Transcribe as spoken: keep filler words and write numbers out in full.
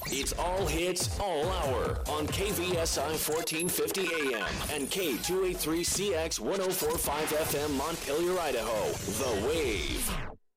It's all hits, all hour on K V S I fourteen fifty A M and K two eighty-three C X one oh four point five F M Montpelier, Idaho. The Wave.